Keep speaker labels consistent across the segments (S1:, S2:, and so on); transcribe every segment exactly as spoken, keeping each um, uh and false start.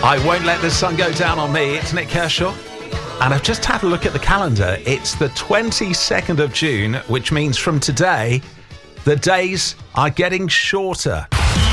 S1: I Won't Let the Sun Go Down on Me. It's Nick Kershaw. And I've just had a look at the calendar. It's the twenty-second of June, which means from today, the days are getting shorter.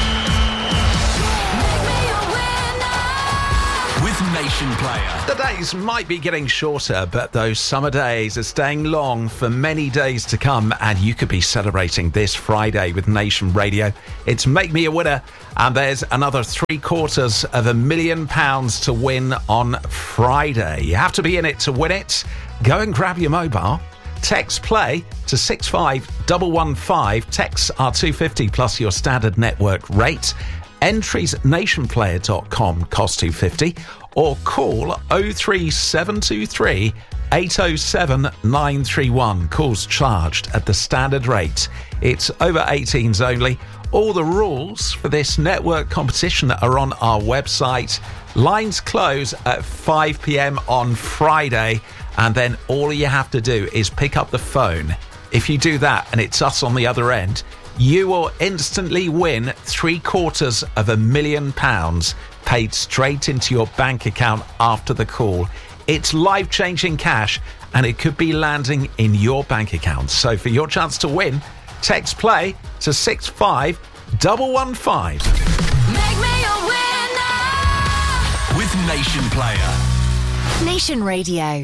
S2: With Nation Player.
S1: The days might be getting shorter, but those summer days are staying long for many days to come, and you could be celebrating this Friday with Nation Radio. It's Make Me a Winner, and there's another three quarters of a million pounds to win on Friday. You have to be in it to win it. Go and grab your mobile. Text play to six five one one five. Texts are two pounds fifty plus your standard network rate. Entries nation player dot com cost two pounds fifty, or call oh three seven two three eight oh seven nine three one. Calls charged at the standard rate. It's over eighteens only. All the rules for this network competition are on our website. Lines close at five p.m. on Friday, and then all you have to do is pick up the phone. If you do that and it's us on the other end, you will instantly win three quarters of a million pounds paid straight into your bank account after the call. It's life-changing cash, and it could be landing in your bank account. So for your chance to win, text play to six five one one five.
S3: Make me a winner
S2: with Nation Player.
S3: Nation Radio.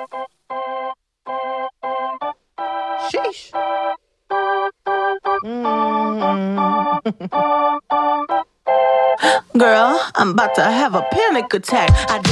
S4: Sheesh. Mm. Girl, I'm about to have a panic attack. I